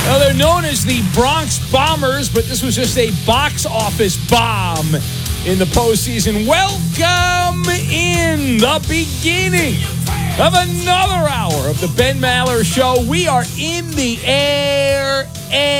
Well, they're known as the Bronx Bombers, but this was just a box office bomb in the postseason. Welcome in the beginning of another hour of the Ben Maller Show. We are in the air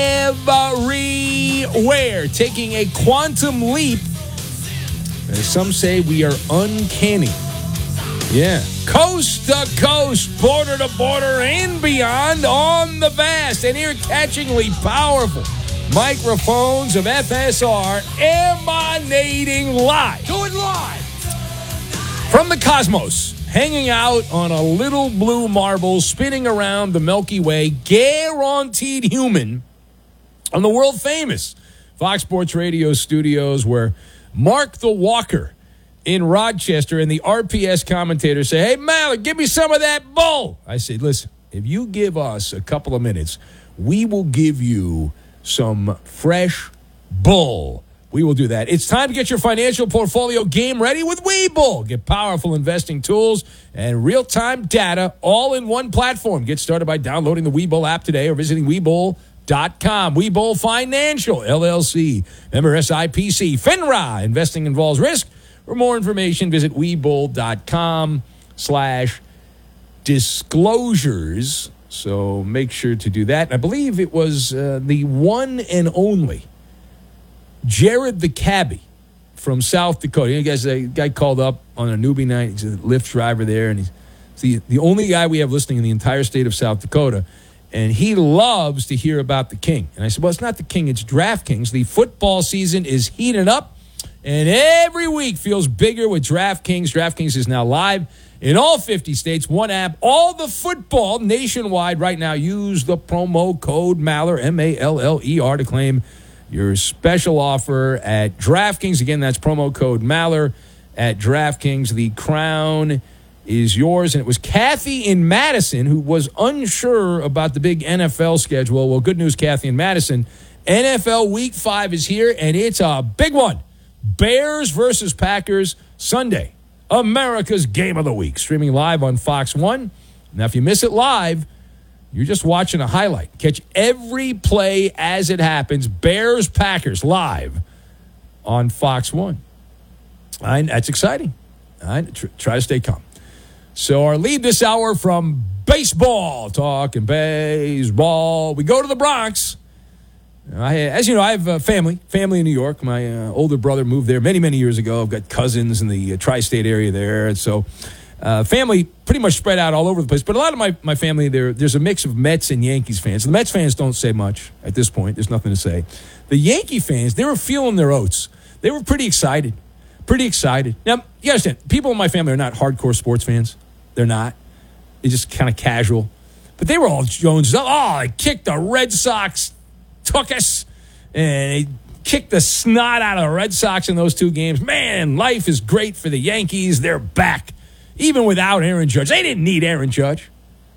everywhere, taking a quantum leap. As some say, we are uncanny. Yeah. Coast to coast, border to border, and beyond on the vast and ear-catchingly powerful microphones of FSR emanating live. Do it live. From the cosmos, hanging out on a little blue marble, spinning around the Milky Way, guaranteed human on the world-famous Fox Sports Radio studios where Mark the Walker in Rochester and the RPS commentators say, "Hey, Maller, give me some of that bull." I say, listen, if you give us a couple of minutes, we will give you some fresh bull. We will do that. It's time to get your financial portfolio game ready with Webull. Get powerful investing tools and real-time data all in one platform. Get started by downloading the Webull app today or visiting Webull.com. Webull Financial, LLC, member SIPC. FINRA, investing involves risk. For more information, visit Webull.com/disclosures. So make sure to do that. I believe it was the one and only Jared the Cabbie from South Dakota. You guys, a guy called up on a newbie night. He's a Lyft driver there, and he's the only guy we have listening in the entire state of South Dakota. And he loves to hear about the King. And I said, well, it's not the King, it's DraftKings. The football season is heating up. And every week feels bigger with DraftKings. DraftKings is now live in all 50 states. One app, all the football nationwide right now. Use the promo code Maller, M-A-L-L-E-R, to claim your special offer at DraftKings. Again, that's promo code Maller at DraftKings. The crown is yours. And it was Kathy in Madison who was unsure about the big NFL schedule. Well, good news, Kathy in Madison. NFL Week 5 is here, and it's a big one. Bears versus Packers Sunday, America's game of the week, streaming live on Fox 1. Now, if you miss it live, you're just watching a highlight. Catch every play as it happens. Bears-Packers live on Fox 1. That's exciting. Try to stay calm. So our lead this hour from baseball, talking baseball. We go to the Bronx. As you know, I have a family in New York. My older brother moved there many, many years ago. I've got cousins in the tri-state area there. And so family pretty much spread out all over the place. But a lot of my family, there's a mix of Mets and Yankees fans. The Mets fans don't say much at this point. There's nothing to say. The Yankee fans, they were feeling their oats. They were pretty excited. Now, you understand, people in my family are not hardcore sports fans. They're not. They're just kind of casual. But they were all Jones. Oh, they kicked the Red Sox. Took us, and they kicked the snot out of the Red Sox in those two games. Man, life is great for the Yankees. They're back, even without Aaron Judge. They didn't need Aaron Judge.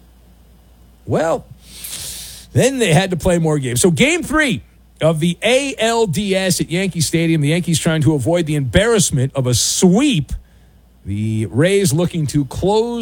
Well, then they had to play more games. So game 3 of the ALDS at Yankee Stadium, the Yankees trying to avoid the embarrassment of a sweep. The Rays looking to close